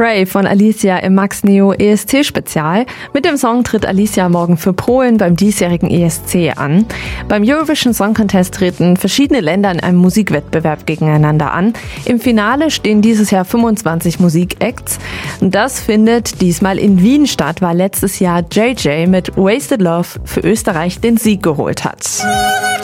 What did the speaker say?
Pray von Alicia im Max Neo ESC-Spezial. Mit dem Song tritt Alicia morgen für Polen beim diesjährigen ESC an. Beim Eurovision Song Contest treten verschiedene Länder in einem Musikwettbewerb gegeneinander an. Im Finale stehen dieses Jahr 25 Musikacts. Das findet diesmal in Wien statt, weil letztes Jahr JJ mit Wasted Love für Österreich den Sieg geholt hat.